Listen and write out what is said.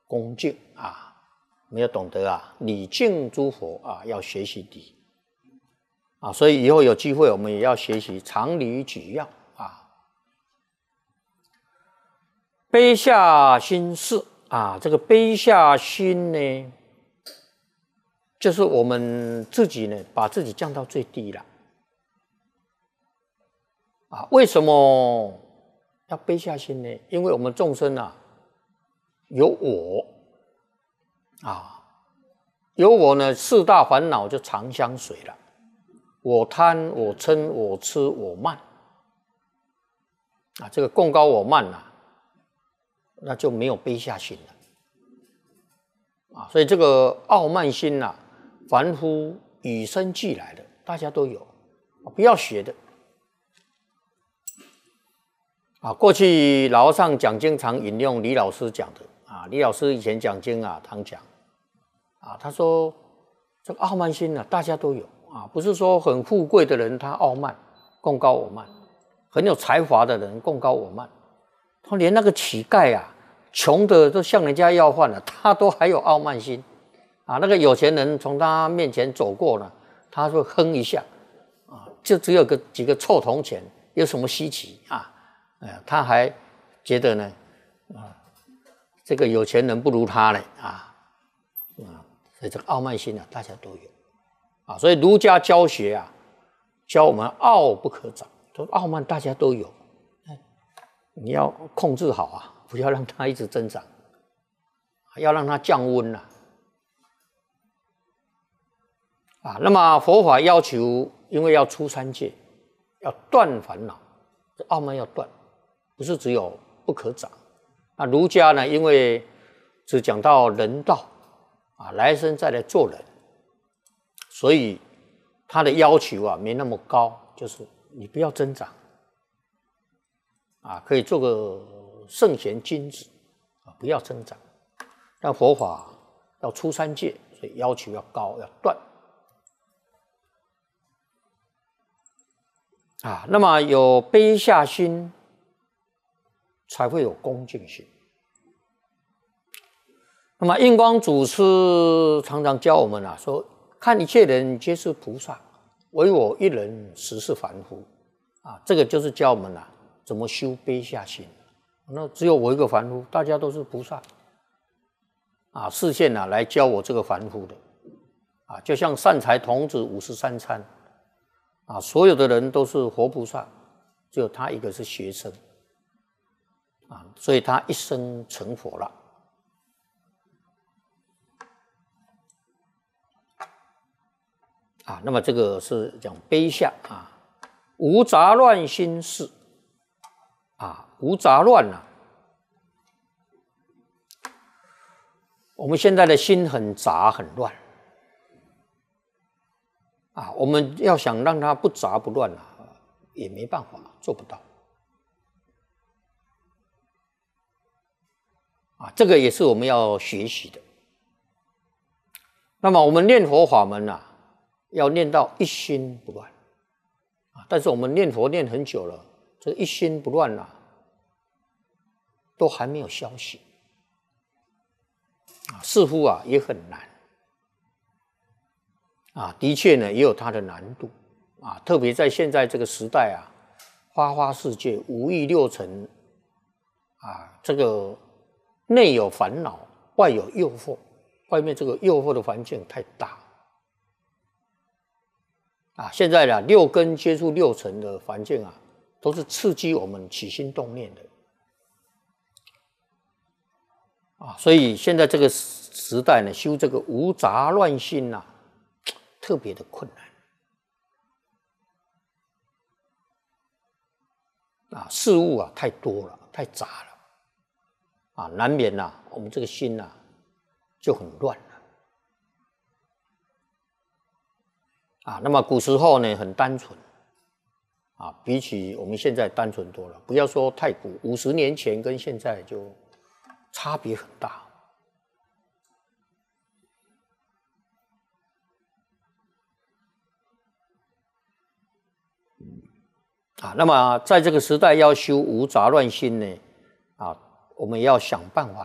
恭敬啊，没有懂得啊礼敬诸佛啊，要学习礼啊，所以以后有机会我们也要学习常理举要啊。卑下心事啊，这个卑下心呢，就是我们自己呢，把自己降到最低了啊。为什么要卑下心呢？因为我们众生啊，有我啊，有我呢，四大烦恼就常相随了。我贪，我嗔，我痴，我慢啊，这个共高我慢啊，那就没有卑下心了啊。所以这个傲慢心啊，凡夫与生俱来的，大家都有，不要学的啊。过去老和尚讲经常引用李老师讲的啊，李老师以前讲经啊，常讲啊，他说这个傲慢心啊，大家都有啊，不是说很富贵的人他傲慢，共高我慢，很有才华的人共高我慢，他连那个乞丐啊，穷的都向人家要饭了，他都还有傲慢心啊。那个有钱人从他面前走过了，他会哼一下啊，就只有几个臭铜钱，有什么稀奇啊？他还觉得呢这个有钱人不如他呢所以这个傲慢心啊，大家都有啊。所以儒家教学啊，教我们傲不可长，都傲慢大家都有，你要控制好啊，不要让它一直增长，要让它降温啊。那么佛法要求，因为要出三界，要断烦恼，这傲慢要断，不是只有不可长。那儒家呢，因为只讲到人道啊，来生再来做人，所以他的要求啊没那么高，就是你不要增长啊，可以做个圣贤君子啊，不要增长。但佛法要出三界，所以要求要高，要断啊。那么有卑下心，才会有恭敬心。那么印光祖师常常教我们啊，说看一切人皆是菩萨，唯我一人实是凡夫啊。这个就是教我们啊怎么修卑下心。那只有我一个凡夫，大家都是菩萨啊，示现啊来教我这个凡夫的啊，就像善财童子53参啊，所有的人都是活菩萨，只有他一个是学生啊，所以他一生成佛了啊。那么这个是讲卑下啊，无杂乱心事啊，无杂乱啊。我们现在的心很杂很乱啊，我们要想让它不杂不乱啊，也没办法，做不到啊。这个也是我们要学习的。那么我们念佛法门啊，要念到一心不乱啊。但是我们念佛念很久了，这一心不乱啊，都还没有消息啊，似乎啊也很难啊。的确呢，也有它的难度啊。特别在现在这个时代啊，花花世界，五欲六尘啊，这个内有烦恼，外有诱惑，外面这个诱惑的环境太大啊。现在呢，六根接触六尘的环境啊，都是刺激我们起心动念的啊。所以现在这个时代呢，修这个无杂乱心啊，特别的困难啊。事物啊太多了，太杂了啊，难免啊我们这个心啊就很乱了啊。那么古时候呢很单纯啊，比起我们现在单纯多了。不要说太古，50年前跟现在就差别很大啊。那么在这个时代要修无杂乱心呢啊，我们要想办法